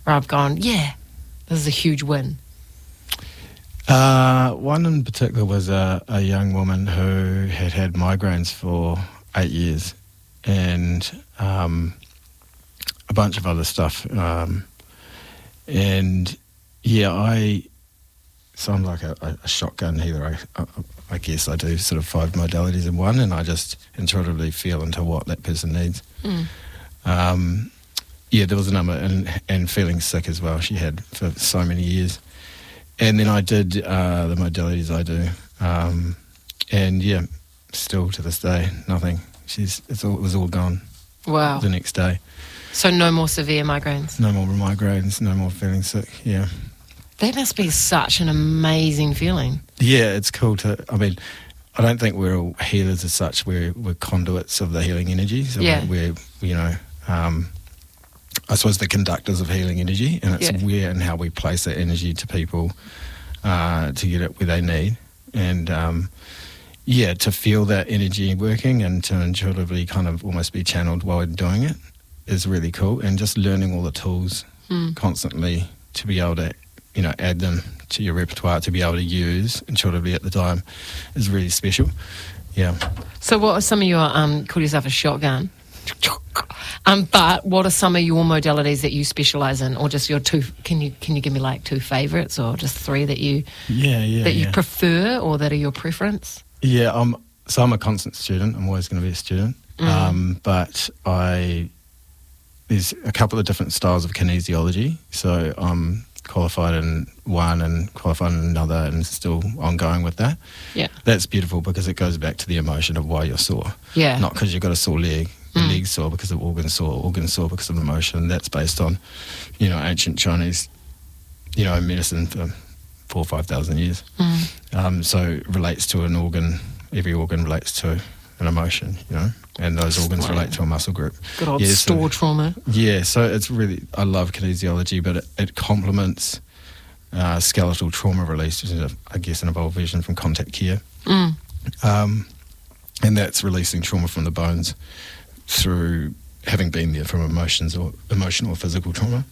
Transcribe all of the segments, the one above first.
where I've gone, yeah, this is a huge win? One in particular was a young woman who had migraines for 8 years and a bunch of other stuff. And yeah, I sound like a shotgun healer. I guess I do sort of 5 modalities in one, and I just intuitively feel into what that person needs. Yeah, there was a number, and feeling sick as well she had for so many years. And then I did the modalities I do. And yeah, still to this day, nothing. It was all gone. Wow. The next day. So no more severe migraines? No more migraines, no more feeling sick, yeah. That must be such an amazing feeling. Yeah, it's cool I don't think we're all healers as such. We're conduits of the healing energy. So we're I suppose the conductors of healing energy, and it's where and how we place that energy to people to get it where they need. And to feel that energy working and to intuitively kind of almost be channeled while we're doing it is really cool. And just learning all the tools constantly to be able to, add them to your repertoire to be able to use intuitively at the time is really special. Yeah. So what are some of your, call yourself a shotgun, but what are some of your modalities that you specialise in, or just your 2, can you give me like 2 favourites, or just 3 that you you prefer or that are your preference? Yeah, I'm a constant student. I'm always going to be a student. But there's a couple of different styles of kinesiology. So I'm qualified in one and qualified in another and still ongoing with that. Yeah. That's beautiful because it goes back to the emotion of why you're sore. Yeah. Not because you've got a sore leg. The leg's sore because of organ sore because of emotion. That's based on, ancient Chinese, medicine for 4,000 or 5,000 years. So it relates to an organ. Every organ relates to an emotion, and those organs relate to a muscle group. Good old store trauma. Yeah, so it's really, I love kinesiology, but it complements skeletal trauma release, which is, I guess, an evolved version from contact care. And that's releasing trauma from the bones through having been there from emotional or physical trauma.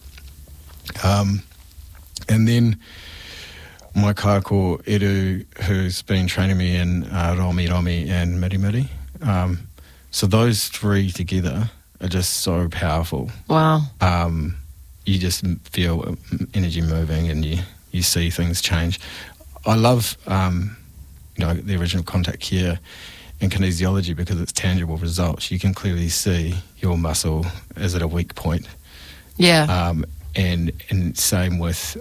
And then my kaiko Edu, who's been training me in Romi Romi and Miri Miri. So those 3 together are just so powerful. Wow. You just feel energy moving and you see things change. I love, the original contact care and kinesiology because it's tangible results. You can clearly see your muscle is at a weak point. Yeah. And same with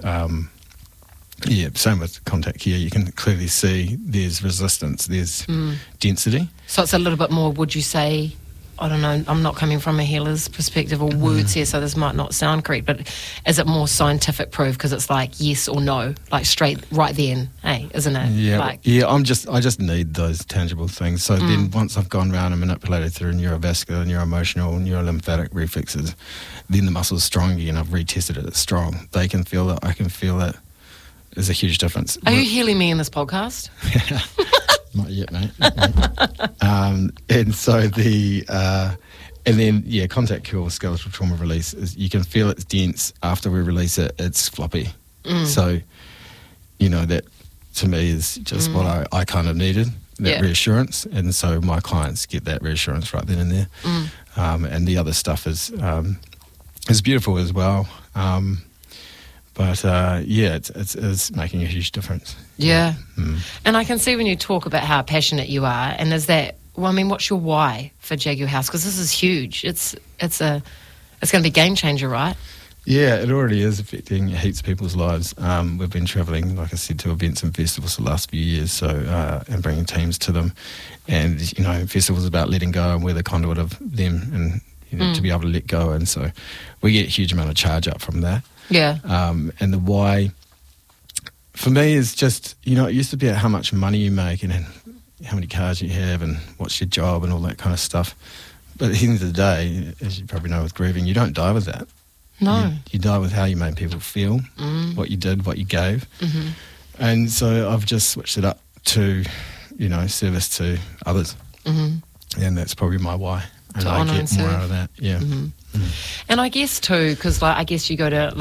contact care. You can clearly see there's resistance, there's density. So it's a little bit more, would you say, I don't know, I'm not coming from a healer's perspective or words here, so this might not sound correct, but is it more scientific proof because it's like yes or no, like straight right then, isn't it? Yeah, I just need those tangible things. So then once I've gone around and manipulated through neurovascular, neuroemotional, neurolymphatic reflexes, then the muscle's strong again. I've retested it, it's strong. They can feel it, I can feel it. There's a huge difference. Are you healing me in this podcast? Not yet, mate. And so contact cure skeletal trauma release is you can feel it's dense. After we release it, it's floppy. So, that to me is just what I kind of needed, that reassurance. And so my clients get that reassurance right then and there. And the other stuff is beautiful as well. But it's making a huge difference. Yeah. And I can see when you talk about how passionate you are, and is that, what's your why for Jaguar House? Because this is huge. It's going to be a game changer, right? Yeah, it already is affecting heaps of people's lives. We've been travelling, like I said, to events and festivals the last few years, and bringing teams to them. And, festivals about letting go, and we're the conduit of them, and to be able to let go. And so we get a huge amount of charge up from that. Yeah. And the why, for me, is just, it used to be how much money you make and how many cars you have and what's your job and all that kind of stuff. But at the end of the day, as you probably know with grieving, you don't die with that. No. You die with how you made people feel, what you did, what you gave. And so I've just switched it up to, service to others. And that's probably my why. And I get more out of that, yeah. And I guess too, because I guess you go to